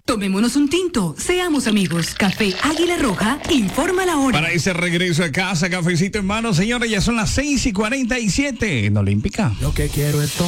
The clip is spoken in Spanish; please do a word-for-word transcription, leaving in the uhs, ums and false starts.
Tomémonos un tinto, seamos amigos. Café Águila Roja, informa la hora. Para ese regreso a casa, cafecito en mano, señores, ya son las seis y cuarenta y siete en Olímpica. Lo que quiero es